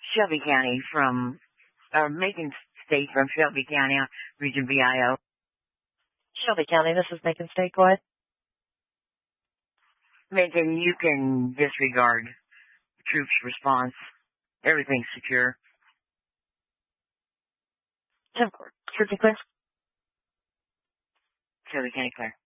Shelby County from, Macon State from Shelby County, Region BIO. Shelby County, this is Macon State. Go ahead. Macon, you can disregard troops' response. Everything's secure. Of course. Pretty clear. Shelby County clear.